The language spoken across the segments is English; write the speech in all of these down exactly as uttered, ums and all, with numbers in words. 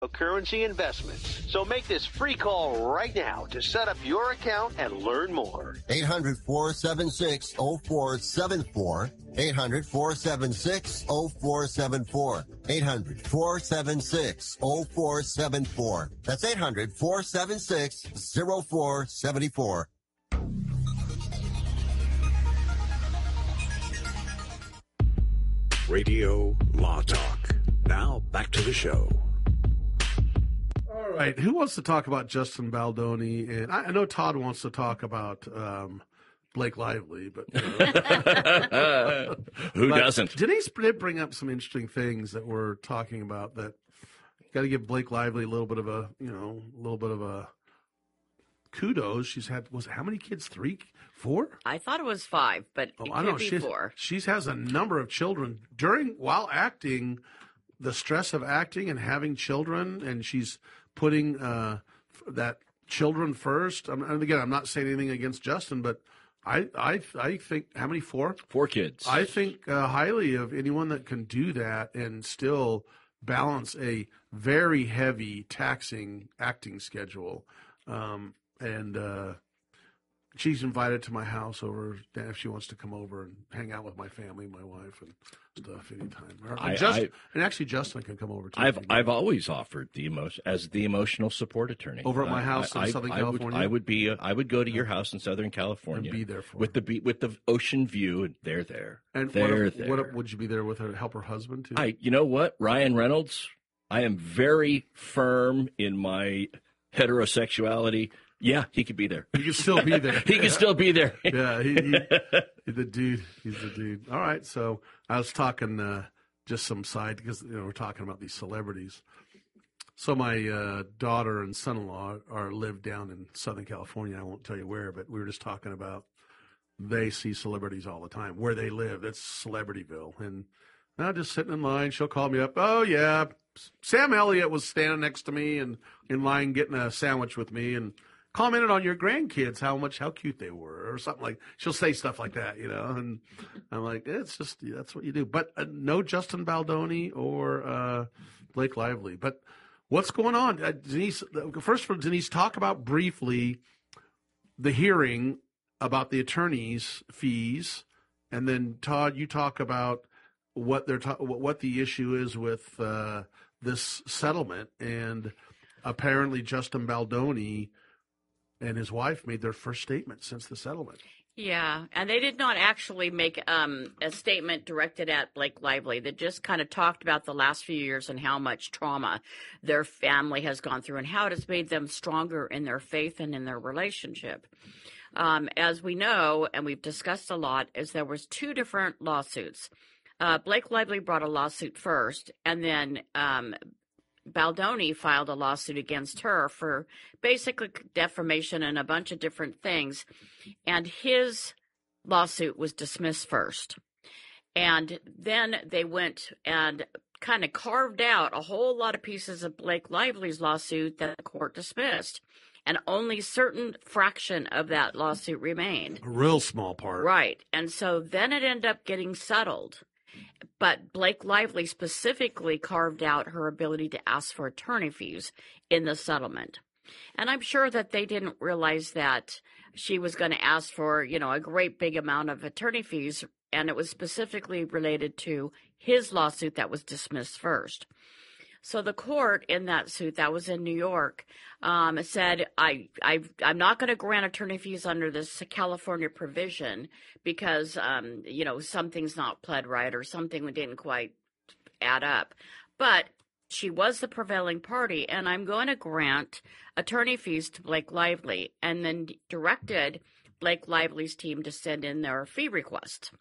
Currency investments. So make this free call right now to set up your account and learn more. eight hundred, four seven six, oh four seven four. eight hundred, four seven six, oh four seven four. eight hundred, four seven six, oh four seven four. That's eight hundred, four seven six, oh four seven four. Radio Law Talk. Now back to the show. All right, who wants to talk about Justin Baldoni? And I, I know Todd wants to talk about um, Blake Lively, but uh, who but doesn't? Denise did bring up some interesting things that we're talking about. That you got to give Blake Lively a little bit of a, you know, a little bit of a kudos. She's had was how many kids? Three, four? I thought it was five, but oh, it I could don't know. be She's, four. She has a number of children during while acting. The stress of acting and having children, and she's putting uh, that children first. Um, and again, I'm not saying anything against Justin, but I, I, I think how many four? Four kids. I think uh, highly of anyone that can do that and still balance a very heavy, taxing acting schedule. Um, and uh, she's invited to my house over if she wants to come over and hang out with my family, my wife, and stuff anytime. Or, I, just, I, and actually, Justin can come over too. I've I've always offered the emotion as the emotional support attorney over at my house I, in Southern I, California. I would, I would be. Uh, I would go to your house in Southern California. And be there for with her. the with the ocean view. And they're there. And they're what, there. What would you be there with her? Help her husband too. I. You know what, Ryan Reynolds. I am very firm in my heterosexuality. Yeah, he could be there. He could still be there. he could still be there. yeah, he, he, he's the dude. He's the dude. All right, so I was talking uh, just some side because you know we're talking about these celebrities. So my uh, daughter and son-in-law are live down in Southern California. I won't tell you where, but we were just talking about they see celebrities all the time where they live. It's Celebrityville, and I'm just sitting in line. She'll call me up. Oh yeah, Sam Elliott was standing next to me and in line getting a sandwich with me and commented on your grandkids, how much, how cute they were, or something like. She'll say stuff like that, you know. And I'm like, it's just that's what you do. But uh, no Justin Baldoni or uh, Blake Lively. But what's going on, uh, Denise? First, for Denise, talk about briefly the hearing about the attorney's fees, and then Todd, you talk about what they're ta- what the issue is with uh, this settlement, and apparently Justin Baldoni and his wife made their first statement since the settlement. Yeah, and they did not actually make um, a statement directed at Blake Lively. They just kind of talked about the last few years and how much trauma their family has gone through and how it has made them stronger in their faith and in their relationship. Um, as we know, and we've discussed a lot, is there was two different lawsuits. Uh, Blake Lively brought a lawsuit first, and then um, Baldoni filed a lawsuit against her for basically defamation and a bunch of different things. And his lawsuit was dismissed first. And then they went and kind of carved out a whole lot of pieces of Blake Lively's lawsuit that the court dismissed. And only certain fraction of that lawsuit remained. A real small part. Right. And so then it ended up getting settled. But Blake Lively specifically carved out her ability to ask for attorney fees in the settlement. And I'm sure that they didn't realize that she was going to ask for, you know, a great big amount of attorney fees. And it was specifically related to his lawsuit that was dismissed first. So the court in that suit that was in New York um, said, I, I, I'm not going to grant attorney fees under this California provision because, um, you know, something's not pled right or something didn't quite add up. But she was the prevailing party, and I'm going to grant attorney fees to Blake Lively, and then directed Blake Lively's team to send in their fee request.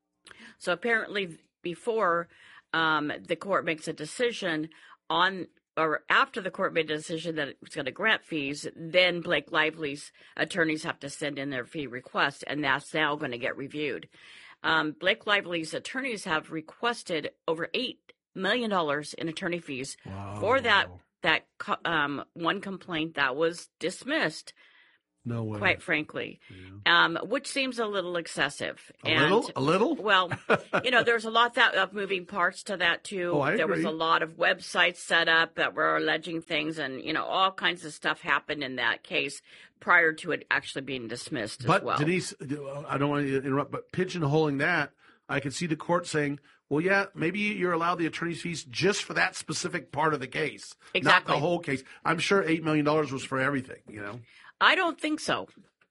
So apparently before um, the court makes a decision on or after the court made a decision that it's going to grant fees, then Blake Lively's attorneys have to send in their fee request, and that's now going to get reviewed. Um, Blake Lively's attorneys have requested over eight million dollars in attorney fees wow. for that that um, one complaint that was dismissed No way. Quite frankly, Yeah. um, which seems a little excessive. A and, little? A little? Well, you know, there's a lot that, of moving parts to that, too. Oh, I there was agree. a lot of websites set up that were alleging things, and, you know, all kinds of stuff happened in that case prior to it actually being dismissed But as well. Denise, I don't want to interrupt, but pigeonholing that, I could see the court saying, well, yeah, maybe you're allowed the attorney's fees just for that specific part of the case, Exactly. not the whole case. I'm sure eight million dollars was for everything, you know? I don't think so.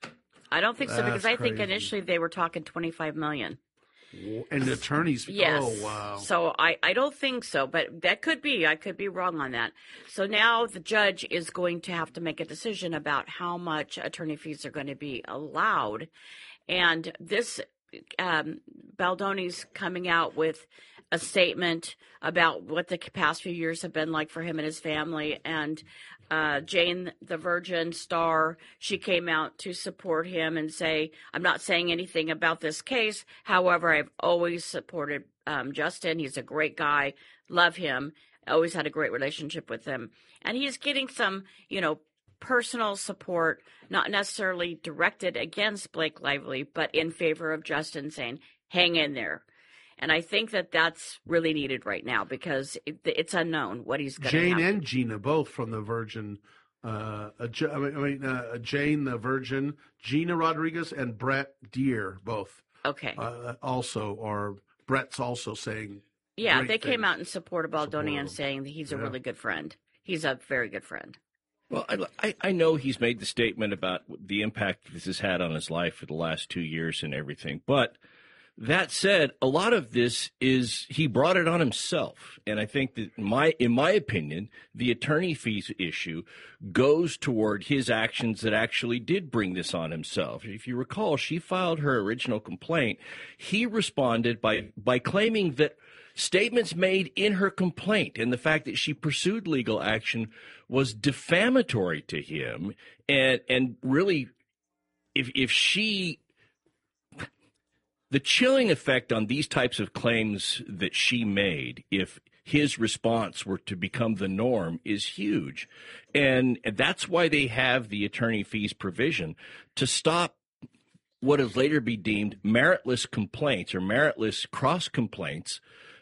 I don't think so because That's I think crazy. initially they were talking twenty-five million dollars. And the attorney's fees. Yes. Oh, wow. So I, I don't think so, but that could be. I could be wrong on that. So now the judge is going to have to make a decision about how much attorney fees are going to be allowed. And this, um, Baldoni's coming out with a statement about what the past few years have been like for him and his family. And uh, Jane the Virgin star, she came out to support him and say, I'm not saying anything about this case. However, I've always supported um, Justin. He's a great guy. Love him. Always had a great relationship with him. And he's getting some, you know, personal support, not necessarily directed against Blake Lively, but in favor of Justin, saying, hang in there. And I think that that's really needed right now because it, it's unknown what he's going to Jane have. and Gina, both from the Virgin. Uh, uh, J- I mean, I mean uh, Jane the Virgin, Gina Rodriguez, and Brett Deere, both. Okay. Uh, also, are Brett's also saying. yeah, great they came things. out and supported Baldoni and Support him. saying that he's a Yeah. really good friend. He's a very good friend. Well, I, I, I know he's made the statement about the impact this has had on his life for the last two years and everything. But that said, a lot of this is he brought it on himself. And I think that my, in my opinion, the attorney fees issue goes toward his actions that actually did bring this on himself. If you recall, she filed her original complaint. He responded by, by claiming that statements made in her complaint and the fact that she pursued legal action was defamatory to him. And, and really, if, if she, the chilling effect on these types of claims that she made, if his response were to become the norm, is huge. And that's why they have the attorney fees provision to stop what has later be deemed meritless complaints or meritless cross complaints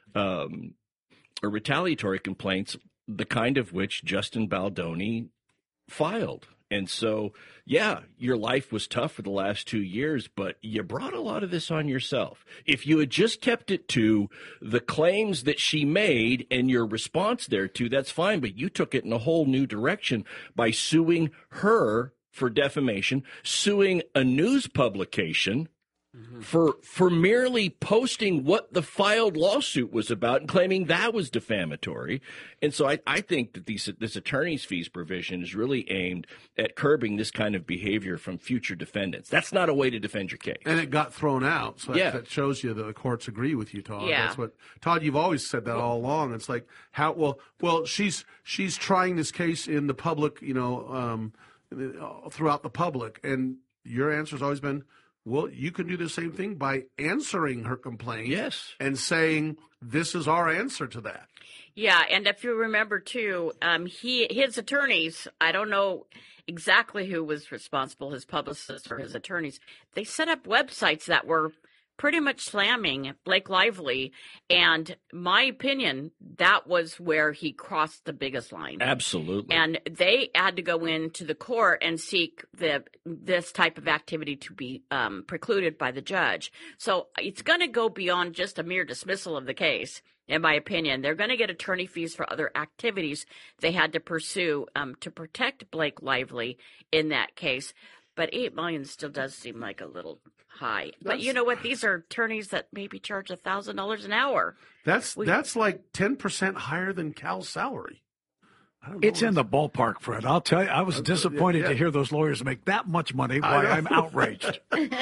um, or retaliatory complaints, the kind of which Justin Baldoni filed. And so, yeah, your life was tough for the last two years, but you brought a lot of this on yourself. If you had just kept it to the claims that she made and your response thereto, that's fine, but you took it in a whole new direction by suing her for defamation, suing a news publication mm-hmm. for for merely posting what the filed lawsuit was about and claiming that was defamatory. And so I, I think that these, this attorney's fees provision is really aimed at curbing this kind of behavior from future defendants. That's not a way to defend your case. And it got thrown out. So that, Yeah. that shows you that the courts agree with you, Todd. Yeah. That's what Todd, you've always said that all along. It's like how well well she's she's trying this case in the public, you know, um, throughout the public. And your answer has always been, well, you can do the same thing by answering her complaint. Yes. And saying, this is our answer to that. Yeah, and if you remember too, um, he his attorneys, I don't know exactly who was responsible, his publicist or his attorneys, they set up websites that were pretty much slamming Blake Lively, and my opinion, that was where he crossed the biggest line. Absolutely. And they had to go into the court and seek the this type of activity to be um, precluded by the judge. So it's going to go beyond just a mere dismissal of the case, in my opinion. They're going to get attorney fees for other activities they had to pursue um, to protect Blake Lively in that case. But eight million dollars still does seem like a little high. But That's- you know what? These are attorneys that maybe charge one thousand dollars an hour. That's We- that's like ten percent higher than Cal's salary. I don't know. It's in the ballpark, Fred. I'll tell you, I was disappointed yeah. to hear those lawyers make that much money. I Why, know. I'm outraged.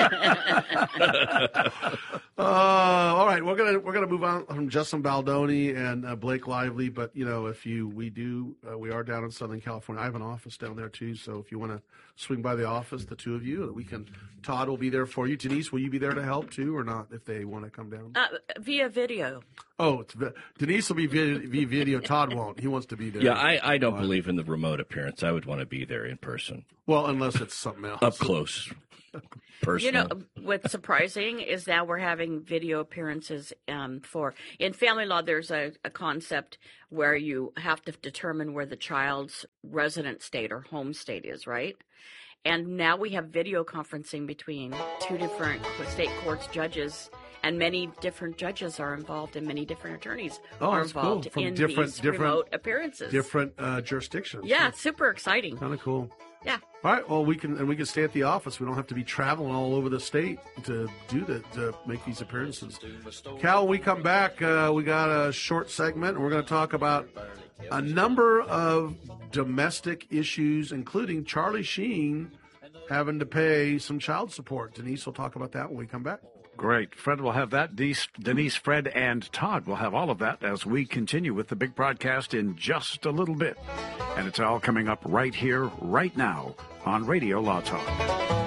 Uh, all right, we're gonna we're gonna move on from Justin Baldoni and uh, Blake Lively, but you know, if you we do uh, we are down in Southern California. I have an office down there too, so if you want to swing by the office, the two of you, we can. Todd will be there for you. Denise, will you be there to help too, or not? If they want to come down. Uh, via video. Oh, it's, vi- Denise will be vi- via video. Todd won't. He wants to be there. Yeah, I, I don't believe in the remote appearance. I would want to be there in person, Well, unless it's something else. up close, personal. You know, what's surprising is now we're having video appearances um, for, in family law, there's a, a concept where you have to determine where the child's resident state or home state is, right? And now we have video conferencing between two different state courts judges, and many different judges are involved, and many different attorneys Oh, are that's cool. involved From in different- these different- remote appearances. Different uh, jurisdictions. Yeah, super exciting. Kind of cool. Yeah. All right. Well, we can and we can stay at the office. We don't have to be traveling all over the state to do that to make these appearances. Cal, when we come back, uh, we got a short segment, and we're going to talk about a number of domestic issues, including Charlie Sheen having to pay some child support. Denise will talk about that when we come back. Great. Fred will have that. Denise, Denise, Fred, and Todd will have all of that as we continue with the big broadcast in just a little bit. And it's all coming up right here, right now on Radio Law Talk.